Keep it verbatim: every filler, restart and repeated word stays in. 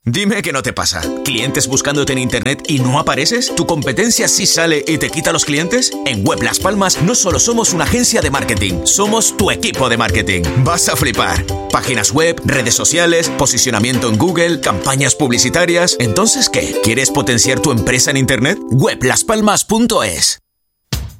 Dime que no te pasa. ¿Clientes buscándote en internet y no apareces? ¿Tu competencia sí sale y te quita los clientes? En Web Las Palmas no solo somos una agencia de marketing, somos tu equipo de marketing. Vas a flipar. Páginas web, redes sociales, posicionamiento en Google, campañas publicitarias. ¿Entonces qué? ¿Quieres potenciar tu empresa en internet? web las palmas punto es